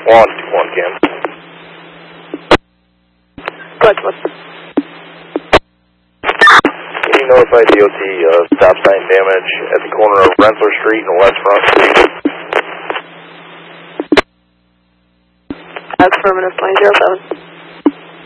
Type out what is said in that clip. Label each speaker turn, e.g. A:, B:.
A: 1 Cam.
B: What?
A: Can you notify DOT stop sign damage at the corner of Rensselaer Street and West Front Street?
B: Affirmative, 2007.